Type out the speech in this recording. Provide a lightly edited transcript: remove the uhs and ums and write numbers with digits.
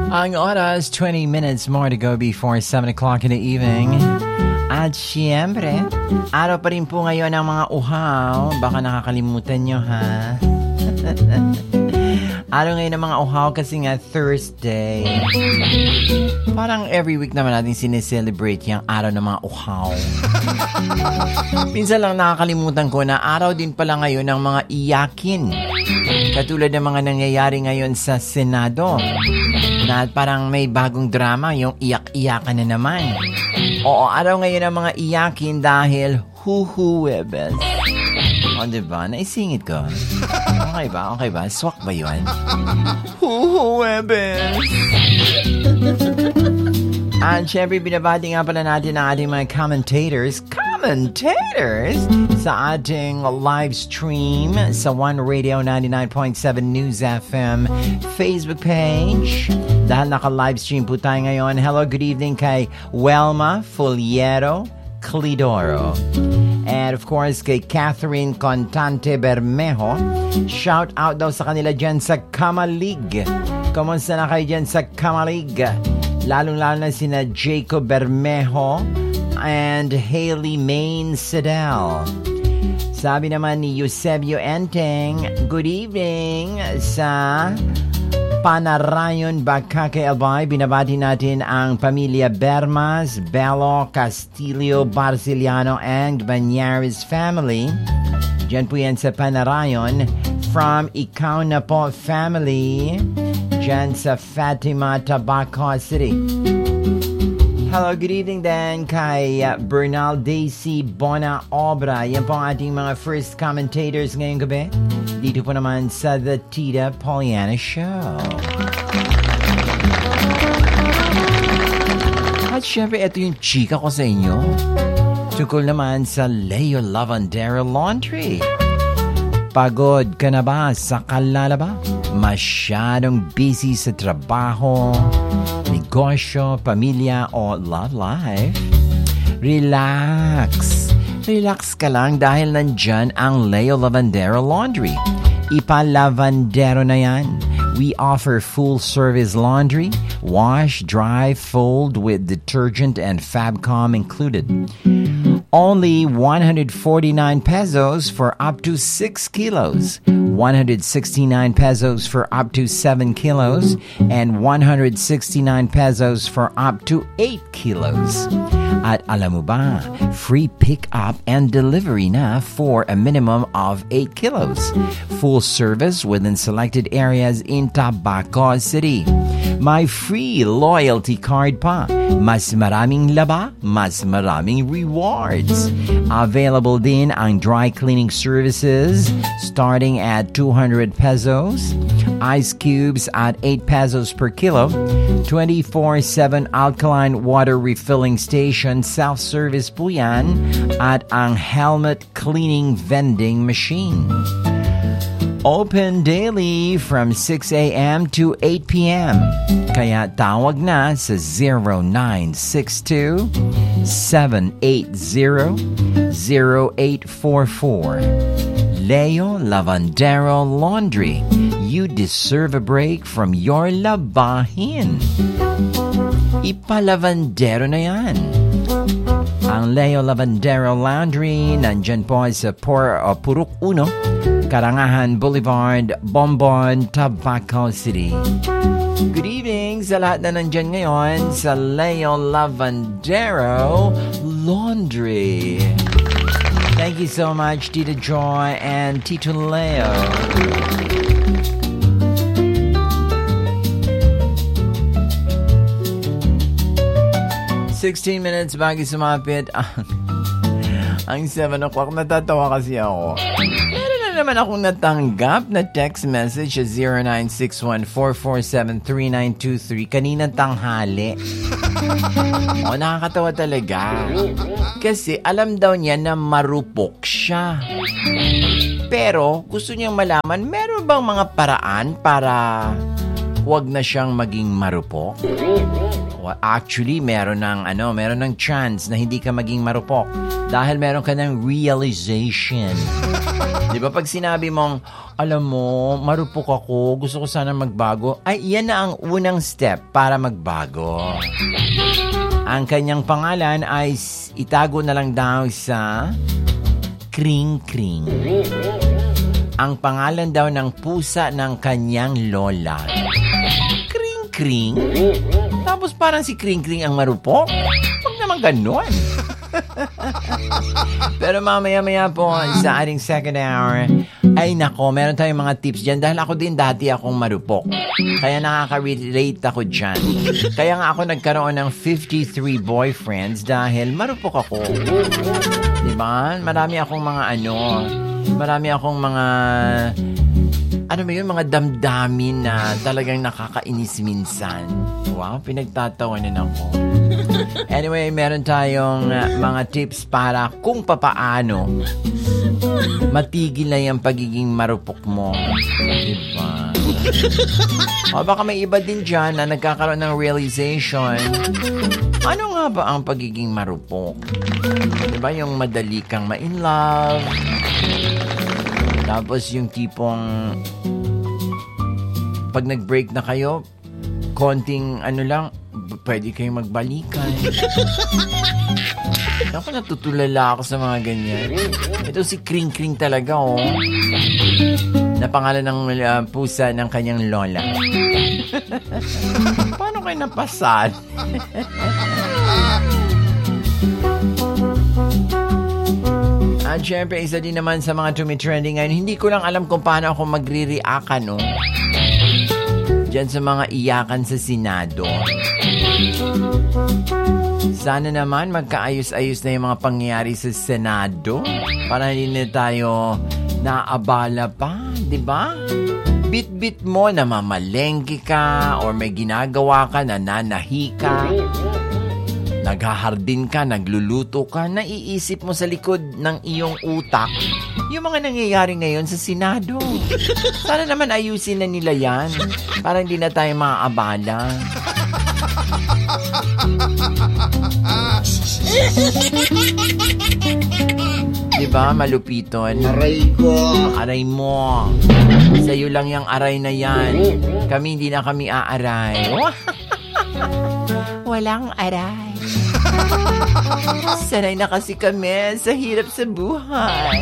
Ang oras, 20 minutes more to go before 7 o'clock in the evening. At siyempre, araw pa rin po ngayon ang mga uhaw. Baka nakakalimutan nyo, ha? Araw ngayon ng mga uhaw kasi nga Thursday. Parang every week naman natin sineselebrate yung araw ng mga uhaw. Minsan lang nakakalimutan ko na araw din pala ngayon ng mga iyakin. Katulad ng mga nangyayari ngayon sa Senado. Na parang may bagong drama, yung iyak-iyakan na naman. Oo, araw ngayon ng mga iyakin dahil Huhuwebes. O, diba? Naisingit ko. Okay ba? Okay ba? Swak ba yun? Huhuwebes! At syempre, binabati nga pala natin ang ating mga commentators sa ating live stream sa One Radio 99.7 News FM Facebook page. Dahil naka-live stream po tayo ngayon. Hello, good evening kay Welma Fuliero Clidoro. And of course, kay Catherine Contante Bermejo. Shout out daw sa kanila dyan sa Kamalig. Kamusta na kayo dyan sa Kamalig? Lalong-lalo na sina Jacob Bermejo and Haley Main Sidel. Sabi naman ni Eusebio Enteng, good evening sa Panarayon, Bacacay, Albay. Binabati natin ang pamilya Bermas, Bello, Castillo, Barciliano, and Banyares family. Diyan po yan sa Panarayon. From Ikaw na po family, diyan sa Fatima, Tabaco City. Hello, good evening din kay Bernal Daisy Bona Obra. Yan po ang ating mga first commentators ngayong gabi. Dito po naman sa The Tita Poliana Show. At syempre, ito yung chika ko sa inyo. Tungkol naman sa Leo Lavandero Laundry. Pagod ka na ba sa kalalaba? Masyadong busy sa trabaho, negosyo, pamilya o love life? Relax. Relax ka lang dahil nandyan ang Leo Lavandero Laundry. Ipa-lavandero na yan. We offer full-service laundry, wash, dry, fold with detergent and Fabcom included. Only 149 pesos for up to 6 kilos, 169 pesos for up to 7 kilos, and 169 pesos for up to 8 kilos. At alam mo ba, free pick-up and delivery na for a minimum of 8 kilos. Full service within selected areas in Tabaco City. May free loyalty card pa. Mas maraming laba, mas maraming rewards. Available din ang dry cleaning services starting at 200 pesos. Ice cubes at 8 pesos per kilo. 24/7 alkaline water refilling station, self-service po yan. At ang helmet cleaning vending machine. Open daily from 6 a.m. to 8 p.m. Kaya tawag na sa 0962-780-0844. Leo Lavandero Laundry. You deserve a break from your labahin. Ipalavandero na yan. Ang Leo Lavandero Laundry nandyan po sa Purok 1, Karangahan Boulevard, Bonbon, Tabaco City. Good evening sa lahat na nandyan ngayon sa Leo Lavandero Laundry. Thank you so much, Tita Joy and Tito Leo. "16 minutes bago sumapit ang 7 o'clock. Natatawa kasi ako. Meron na naman akong natanggap na text message sa 0961-447-3923 kaninang tanghali. O, nakakatawa talaga. Kasi alam daw niya na marupok siya. Pero gusto niyang malaman, meron bang mga paraan para huwag na siyang maging marupok? Well, actually, meron ng chance na hindi ka maging marupok dahil meron ka ng realization. Di ba pag sinabi mong, alam mo, marupok ako, gusto ko sana magbago, ay yan na ang unang step para magbago. Ang kanyang pangalan ay itago na lang daw sa Kring Kring. Ang pangalan daw ng pusa ng kanyang lola. Kring Kring? Tapos parang si Kring Kring ang marupok? Huwag naman ganon. Pero mamaya-maya po sa ating second hour, ay nako, meron tayong mga tips dyan dahil ako din dati akong marupok. Kaya nakaka-relate ako dyan. Kaya nga ako nagkaroon ng 53 boyfriends dahil marupok ako. Diba? Marami akong mga damdamin na talagang nakakainis minsan. Wow, pinagtatawanan ako. Anyway, meron tayong mga tips para kung papaano matigil na yung pagiging marupok mo. Diba? O baka may iba din dyan na nagkakaroon ng realization. Ano nga ba ang pagiging marupok? Diba yung madali kang ma-in-love? Tapos yung tipong pag nag-break na kayo, konting pwede kayong magbalikan. Ako natutulala ako sa mga ganyan. Ito si Kring Kring talaga, na pangalan ng pusa ng kanyang lola. Paano kayo napasal? At syempre, isa din naman sa mga tumitrending ngayon, hindi ko lang alam kung paano ako magre-react, diyan sa mga iyakan sa Senado. Sana naman magkaayos-ayos na yung mga pangyayari sa Senado para hindi na tayo naabala pa, di ba? Bit-bit mo na mamalengke ka or may ginagawa ka na nanahi ka. Naghahardin ka, nagluluto ka, naiisip mo sa likod ng iyong utak yung mga nangyayari ngayon sa Senado. Sana naman ayusin na nila yan para hindi na tayo maaabala. Diba, malupiton? Aray ko. Aray mo. Sa'yo lang yung aray na yan. Kami hindi na kami aaray. Walang aray. Sanay na kasi kami sa hirap sa buhay.